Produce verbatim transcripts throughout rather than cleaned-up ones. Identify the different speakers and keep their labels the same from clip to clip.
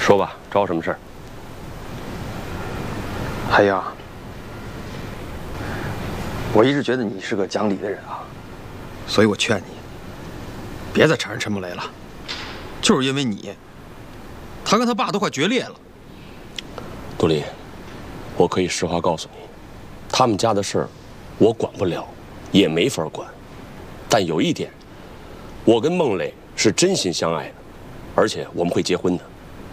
Speaker 1: 说吧，找我什么事儿？
Speaker 2: 海英，我一直觉得你是个讲理的人啊，所以我劝你别再缠上陈木雷了。就是因为你，他跟他爸都快决裂了。
Speaker 1: 杜林，我可以实话告诉你，他们家的事儿我管不了，也没法管。但有一点，我跟孟磊是真心相爱的，而且我们会结婚的。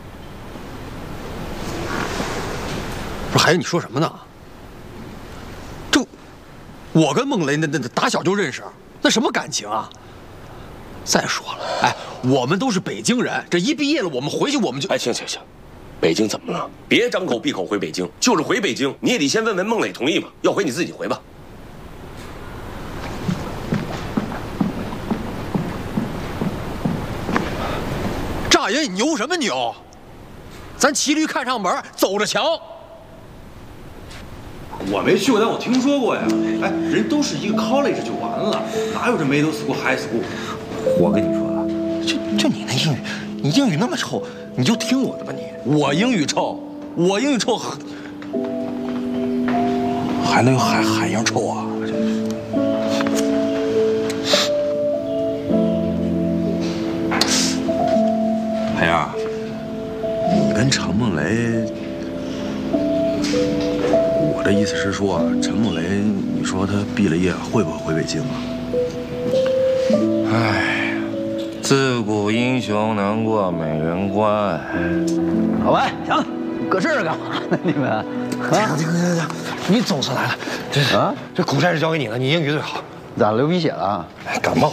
Speaker 2: 不是海英，你说什么呢？这，我跟孟雷那那打小就认识，那什么感情啊？再说了，哎，我们都是北京人，这一毕业了，我们回去我们就……
Speaker 1: 哎，行行行，北京怎么了？别张口闭口回北京，就是回北京，你也得先问问孟磊同意吧。要回你自己回吧。
Speaker 2: 赵大爷，你牛什么牛？咱骑驴看上门，走着瞧。
Speaker 3: 我没去过，但我听说过呀。哎，人都是一个 college 就完了，哪有这 middle school、high school？ 我跟你说啊，就就你那英语，你英语那么臭，你就听我的吧你。
Speaker 2: 我英语臭，我英语臭，
Speaker 3: 还能有海海洋臭啊？海洋，你跟陈梦雷，我的意思是说啊，陈梦雷，你说他毕了业会不会回北京啊？
Speaker 4: 唉，自古英雄难过美人关。
Speaker 5: 好吧，行，搁这儿干嘛呢？你们啊，
Speaker 3: 停停停停，你总算来了，这啊，这苦差事交给你了，你英语最好。
Speaker 5: 咋流鼻血了？
Speaker 3: 哎，感冒了。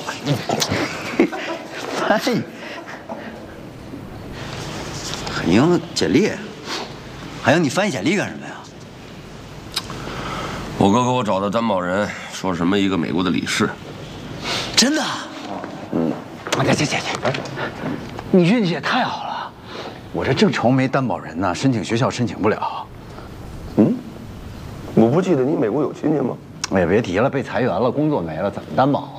Speaker 5: 哎，海英简历，海英，你翻译简历干什么呀？
Speaker 1: 我哥给我找的担保人，说什么一个美国的理事。
Speaker 5: 真的？嗯。行行行行，你运气也太好了，我这正愁没担保人呢，申请学校申请不了。
Speaker 6: 嗯，我不记得你美国有亲戚吗？
Speaker 5: 哎呀，别提了，被裁员了，工作没了，怎么担保